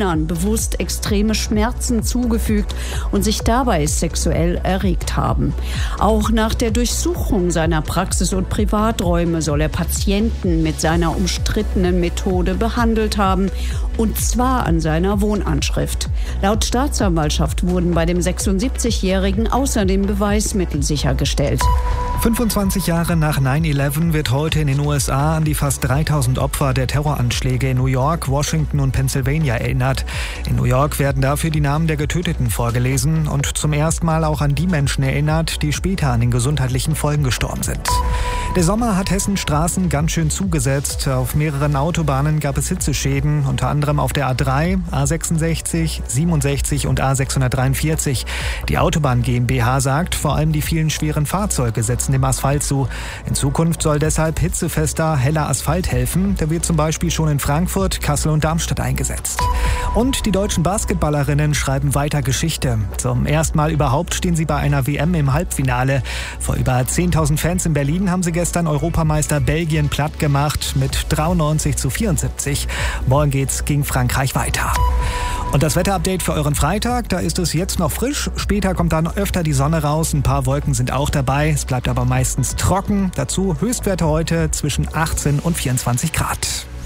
Männern bewusst extreme Schmerzen zugefügt und sich dabei sexuell erregt haben. Auch nach der Durchsuchung seiner Praxis und Privaträume soll er Patienten mit seiner umstrittenen Methode behandelt haben, und zwar an seiner Wohnanschrift. Laut Staatsanwaltschaft wurden bei dem 76-Jährigen außerdem Beweismittel sichergestellt. 25 Jahre nach 9/11 wird heute in den USA an die fast 3000 Opfer der Terroranschläge in New York, Washington und Pennsylvania erinnert. In New York werden dafür die Namen der Getöteten vorgelesen und zum ersten Mal auch an die Menschen erinnert, die später an den gesundheitlichen Folgen gestorben sind. Der Sommer hat Hessens Straßen ganz schön zugesetzt. Auf mehreren Autobahnen gab es Hitzeschäden, unter anderem auf der A3, A66, 67 und A643. Die Autobahn GmbH sagt, vor allem die vielen schweren Fahrzeuge setzen dem Asphalt zu. In Zukunft soll deshalb hitzefester, heller Asphalt helfen. Der wird zum Beispiel schon in Frankfurt, Kassel und Darmstadt eingesetzt. Und die deutschen Basketballerinnen schreiben weiter Geschichte. Zum ersten Mal überhaupt stehen sie bei einer WM im Halbfinale. Vor über 10.000 Fans in Berlin haben sie gestern Europameister Belgien platt gemacht mit 93-74. Morgen geht's gegen Frankreich weiter. Und das Wetterupdate für euren Freitag, da ist es jetzt noch frisch. Später kommt dann öfter die Sonne raus, ein paar Wolken sind auch dabei. Es bleibt aber meistens trocken. Dazu Höchstwerte heute zwischen 18 und 24 Grad.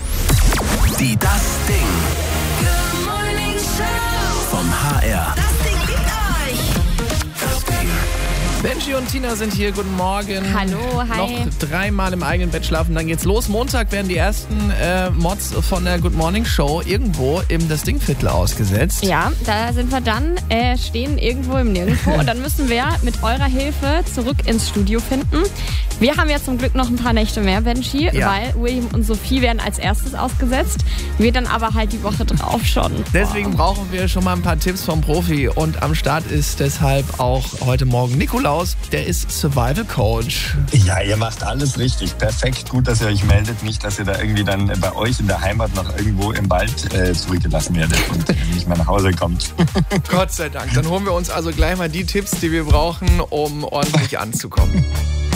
Die Das Ding. Good Morning Show. Vom HR. Das Ding liegt euch. Das Ding. Benji und Tina sind hier, guten Morgen. Hallo, hi. Noch 3 Mal im eigenen Bett schlafen, dann geht's los. Montag werden die ersten Mods von der Good Morning Show irgendwo im Das Ding-Viertel ausgesetzt. Ja, da sind wir dann, stehen irgendwo im Nirgendwo und dann müssen wir mit eurer Hilfe zurück ins Studio finden. Wir haben ja zum Glück noch ein paar Nächte mehr, Benji, weil William und Sophie werden als erstes ausgesetzt. Wir dann aber halt die Woche drauf schon. Deswegen brauchen wir schon mal ein paar Tipps vom Profi und am Start ist deshalb auch heute Morgen Nikolaus, der ist Survival Coach. Ja, ihr macht alles richtig. Perfekt. Gut, dass ihr euch meldet. Nicht, dass ihr da irgendwie dann bei euch in der Heimat noch irgendwo im Wald zurückgelassen werdet und nicht mehr nach Hause kommt. Gott sei Dank. Dann holen wir uns also gleich mal die Tipps, die wir brauchen, um ordentlich anzukommen.